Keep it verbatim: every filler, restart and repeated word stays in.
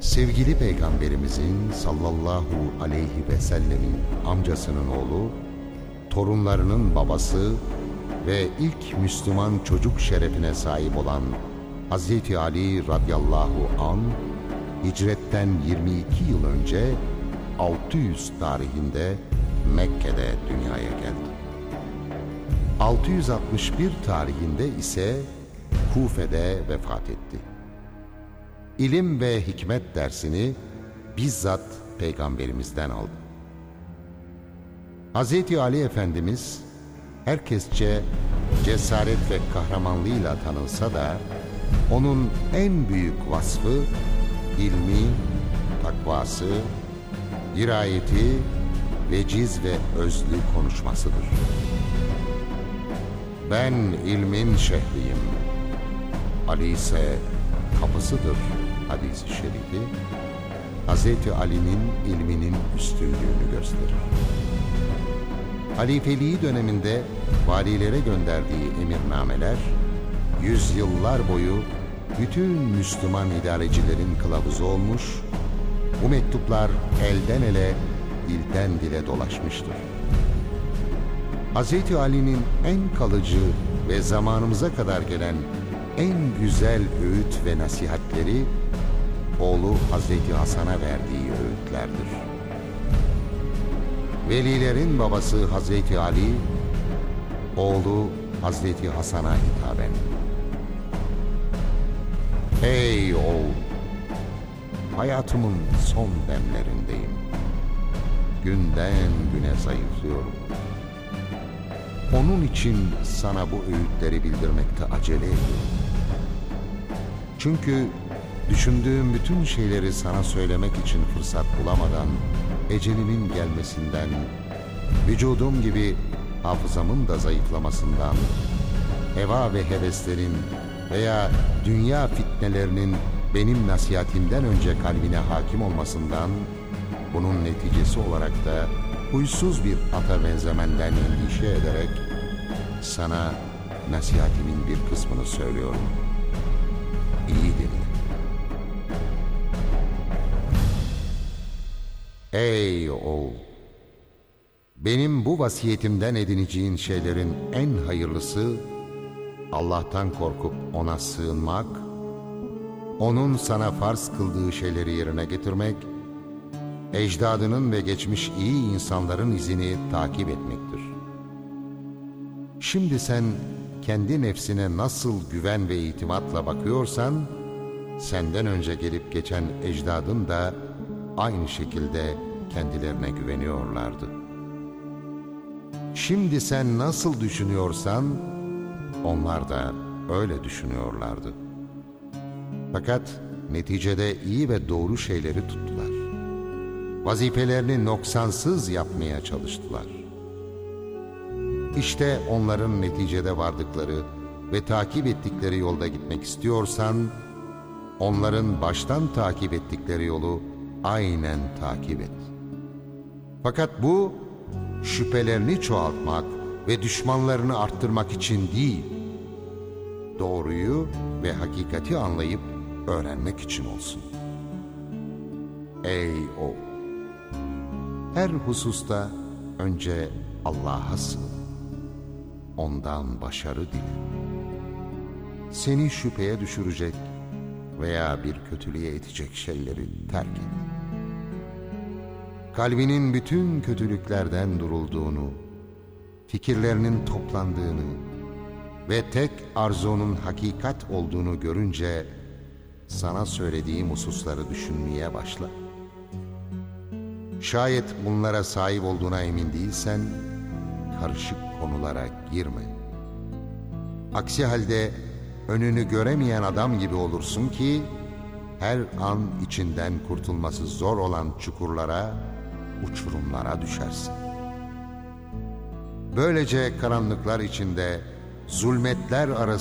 Sevgili Peygamberimizin sallallahu aleyhi ve sellemin amcasının oğlu, torunlarının babası ve ilk Müslüman çocuk şerefine sahip olan Hazreti Ali radıyallahu an hicretten yirmi iki yıl önce altı yüz tarihinde Mekke'de dünyaya geldi. altı yüz altmış bir tarihinde ise Kufe'de vefat etti. İlim ve hikmet dersini bizzat Peygamberimizden aldı. Hazreti Ali Efendimiz herkesçe cesaret ve kahramanlığıyla tanınsa da onun en büyük vasfı ilmi, takvası, dirayeti, veciz ve özlü konuşmasıdır. Ben ilmin şehriyim, Ali ise kapısıdır hadis-i şerifi, Hazreti Ali'nin ilminin üstünlüğünü gösterir. Halifeliği döneminde valilere gönderdiği emirnameler, yüzyıllar boyu bütün Müslüman idarecilerin kılavuzu olmuş, bu mektuplar elden ele, dilden dile dolaşmıştır. Hazreti Ali'nin en kalıcı ve zamanımıza kadar gelen en güzel öğüt ve nasihatleri, oğlu Hazreti Hasan'a verdiği öğütlerdir. Velilerin babası Hazreti Ali, oğlu Hazreti Hasan'a hitaben: Ey oğul! Hayatımın son demlerindeyim. Günden güne zayıflıyorum. Onun için sana bu öğütleri bildirmekte acele ediyorum. Çünkü düşündüğüm bütün şeyleri sana söylemek için fırsat bulamadan, ecelimin gelmesinden, vücudum gibi hafızamın da zayıflamasından, heva ve heveslerin veya dünya fitnelerinin benim nasihatimden önce kalbine hakim olmasından, bunun neticesi olarak da huysuz bir ata benzemenden endişe ederek sana nasihatimin bir kısmını söylüyorum. İyi dinle. Ey oğul! Benim bu vasiyetimden edineceğin şeylerin en hayırlısı, Allah'tan korkup ona sığınmak, onun sana farz kıldığı şeyleri yerine getirmek, ecdadının ve geçmiş iyi insanların izini takip etmektir. Şimdi sen kendi nefsine nasıl güven ve itimatla bakıyorsan, senden önce gelip geçen ecdadın da aynı şekilde kendilerine güveniyorlardı. Şimdi sen nasıl düşünüyorsan, onlar da öyle düşünüyorlardı. Fakat neticede iyi ve doğru şeyleri tuttular. Vazifelerini noksansız yapmaya çalıştılar. İşte onların neticede vardıkları ve takip ettikleri yolda gitmek istiyorsan, onların baştan takip ettikleri yolu aynen takip et. Fakat bu, şüphelerini çoğaltmak ve düşmanlarını arttırmak için değil, doğruyu ve hakikati anlayıp öğrenmek için olsun. Ey oğul! Her hususta önce Allah'a sığın. Ondan başarı dile. Seni şüpheye düşürecek veya bir kötülüğe itecek şeyleri terk et. Kalbinin bütün kötülüklerden durulduğunu, fikirlerinin toplandığını ve tek arzunun hakikat olduğunu görünce sana söylediğim hususları düşünmeye başla. Şayet bunlara sahip olduğuna emin değilsen, karışık konulara girme. Aksi halde önünü göremeyen adam gibi olursun ki, her an içinden kurtulması zor olan çukurlara, uçurumlara düşersin. Böylece karanlıklar içinde, zulmetler arasında